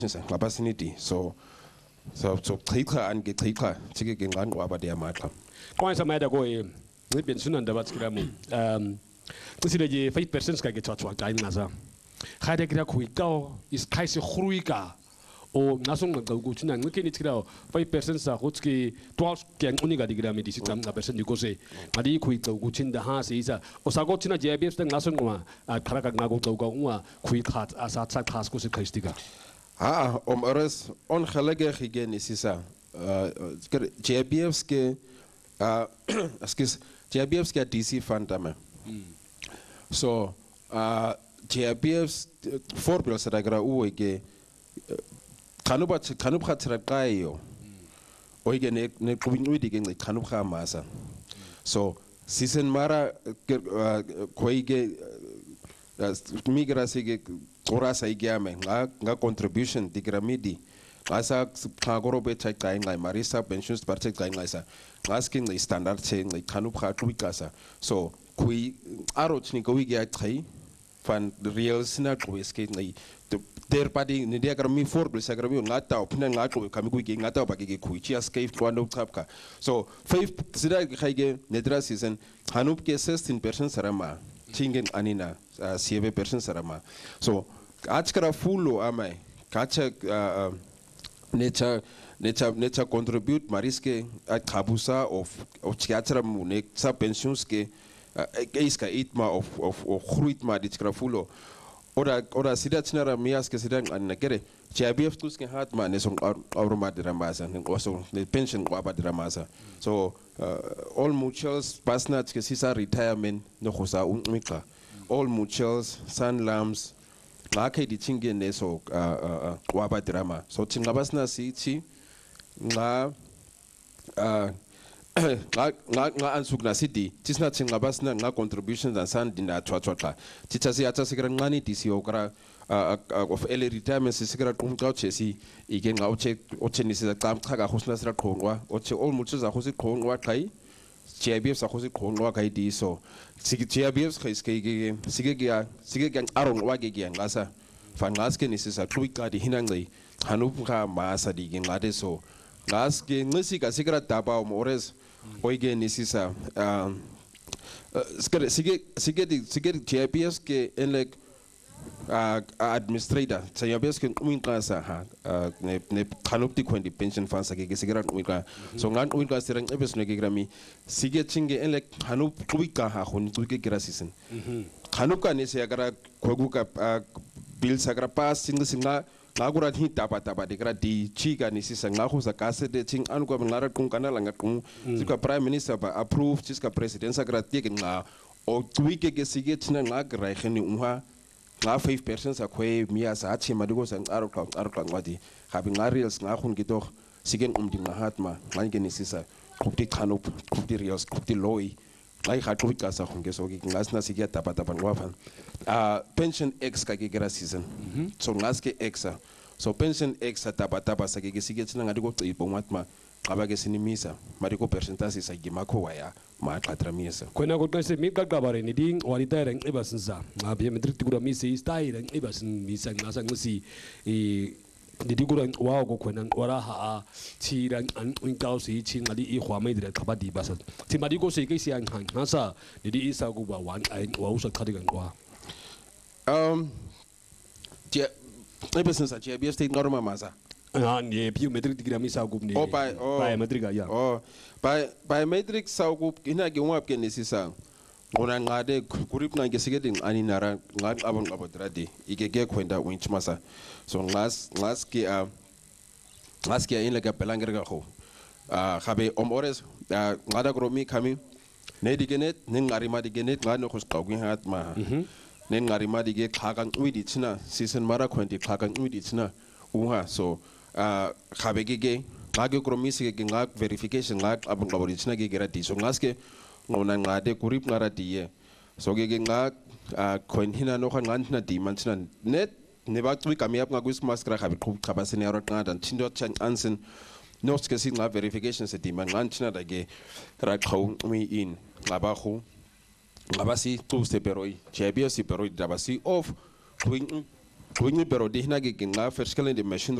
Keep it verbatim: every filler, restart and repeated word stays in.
Capacity, so so so Trika and get Trika, Chicken Land Waba de Amata. Quite some other go in. We've been soon under what's Gramu. Um, consider the five percent can get to time Naza. Hadegra Kuikao is Kaisi Hruika or Nasong Guchin and looking it out. Five percent are Hotski, twelve can only get the Grammy, this is a percent you go say. Madi Kuiko Guchin the Has is a Osagotina Jabis and Nasonga, a Karakago Toga, quick heart as a task was a Kastiga. Ah, om eres ongelukkig again is isa. J B F's ke, excuse, J B F's ke D C fund dame. So, J B F's voorbeeld dat ik ra uwe ke, kanuba kanuba gaat terakayo. Oige ne ne kubinui digeng le kanuba masa. So, season mara koige migrasi ke ora sa igame nga nga contribution di gramidi asa khagoro be chai kai ngai marisa pensions parte kai ngai sa asking the standard chain like kanu kha twikasa so kui aro chni ko wi ga khai fan real sina ko eske ngai der padi ni dia grami for bil sa grami nga ta opna nga ko kami ku ge nga ta ba ge kui chi aske twando kapka so five sida khai ge nedra season hanup ke sixteen percent sarama Chingen anina seven percent sarama. So achkara fulo amai kacha nature nature nature contribute mariske at kabusa of of chiatra mune sa pensions ke iska itma of of of khruitma dichkara fulo ora ora sida chinara mias ke sida anna kere J B F tuske hatma ne song auroma dramasa ne also the pension kwaba dramasa so uh, all mutuals pasnat ke sisa retirement no khosa umika all mutuals sunlams ngakhe dichinge neso kwaba drama so thingabasna sithi nga uh nga nga ansukna city tisna thingabasna nga contributions and sandina twatwatla tithasi atsasikira ngani disi okra of early retirement sisikira qumqa chesi ike nga uche othenisa xa mchaga khosna sira qhonqwa oche all mutuals akhosi qhonqwa khai J B F sakhosi qhonqwa khai diso sigi J B F khiske ke sige ke sige ke arong wa ke ke ngasa fangaske nisisa qhubika di hinangi hanupha masa di ke ngade so ngaske ngisika sikira daba umores oige nisisa um sige sige sige J B F ke enlek Uh, administrator so you best can win class ha ne ne kanopti ko pension funds ke sigara win class so ngan win class reng ebes ne grami sige chinge ele hanup kubika ha khon tuke grasisin hanup ka ne se agara khogu ka bill sagra pass singa singa ngagura thi tapa tapa de gra di chiga ni sisa ngaho sa kase de ching anu ko ngara kung kana langa kung sika prime minister ba approve chiska president sagra tie nga o tuike ke sige china ngagra khini unha nga five percent sa khwe mia sa athi madiko sa aro ka aro ka ngadi habi nga reals nga khun ki doch sigen umdi nga hatma ngani sisa khupti khano khupti reals khupti loy ngai kha khupti ka sa khun ke so ki ngasna sigia tapa tapa ngwa ah pension x ka ke gra season so ngaske x so pension x tapa tapa sa ke sige tsina ngadi ko tsipo matma qaba ke sinimisa madiko percentage sa gimakho waya ma qatramisa khona ko qase mi ka qabare ni ding wanita reng ibasinza ngabe medrik tikura mi se style reng ibasin misa ngasa ngisi e didikura wa ko khona ora ha thira an unkao se chi ngadi i khwa mai dire khaba di basa ti madiko se ke si an han ngasa didi isa ku ba wan ai wa usa khadigan kwa um je ibasinza je bi state normal masa ah ne biometric digrami sa group ne oh by oh biometric ya oh by biometric sa group ina ke ngwa ke nesisa ngona ngade kurip na ngesike ding ani nara ngad abon abadrade ikeke kwenda winch masa so ngas ngas ke a ngas ke ina ka pelangere ga kho ah khabe omores ngada gromi kami ne digenet ne ngari ma digenet ngane khos qawgin hat ma ne ngari ma dige khagan uidi china season mara khwendi khagan uidi china unha so uh khabegege ngake kromisi ke ngak verification ngak abun ngabori china ke gera di so ngaske ngona ngade kurip ngara die so ke ngak coin hina no khan nganthna di man china net ne ba twi kami ap ngakwi smaskra khabi khub khabasene ro ngada chindo chan ansen no ske sin ngak verification se di man nganthna da ke ra khaw mi in ngaba khu ngaba si tu ste peroi chebia si peroi da ba si of twing Gqwinyi pero di hina ke ke nga vertical in the machine